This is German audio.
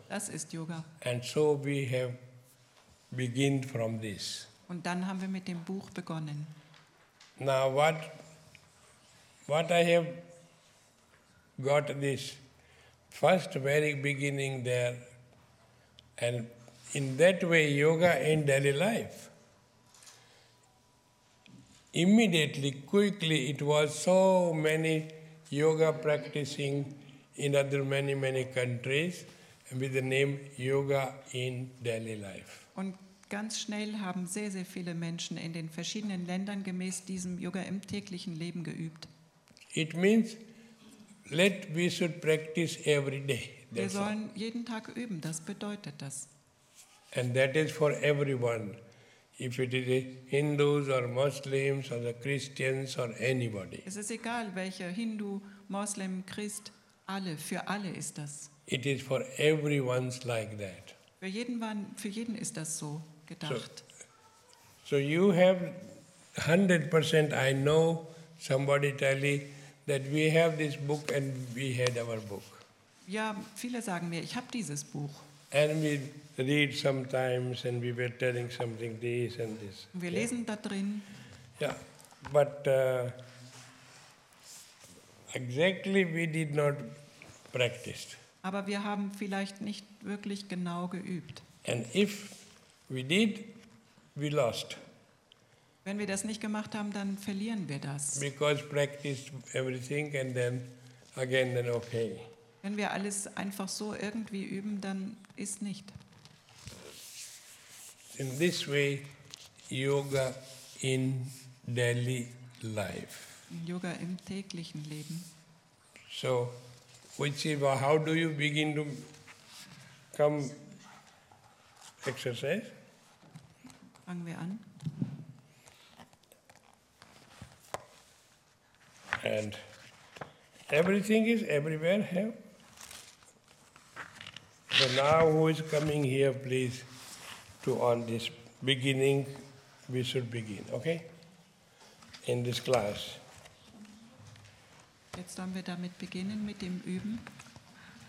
Das ist Yoga. And so we have begun from this. Und dann haben wir mit dem Buch begonnen. Now what I have got this first very beginning there, and in that way yoga in daily life. Immediately, quickly, it was so many yoga practicing in other many countries with the name Yoga in Daily Life. Und ganz schnell haben sehr, sehr viele Menschen in den verschiedenen Ländern gemäß diesem Yoga im täglichen Leben geübt. It means we should practice every day. Wir That's all. sollen jeden Tag üben, das bedeutet das. And that is for everyone. If it is Hindus or Muslims or the Christians or anybody. Es ist egal, welcher Hindu, Moslem, Christ, für alle ist das. It is for everyone's like that. Für jeden ist das so gedacht. So you have 100%, I know somebody tell you that we have this book and we had our book. Ja, viele sagen mir, ich habe dieses Buch. And we read sometimes and we were telling something this and this. Wir lesen da drin. Yeah, but exactly we did not practice. Aber wir haben vielleicht nicht wirklich genau geübt. And if we did, we lost. Wenn wir das nicht gemacht haben, dann verlieren wir das. Because practice everything and then okay. Wenn wir alles einfach so irgendwie üben, dann ist nicht. In this way, yoga in daily life. Yoga im täglichen Leben. So, how do you begin to come exercise? Fangen wir an. And everything is everywhere have. So now who is coming here, please, on this beginning, we should begin, okay? In this class. Jetzt sollen wir damit beginnen mit dem Üben.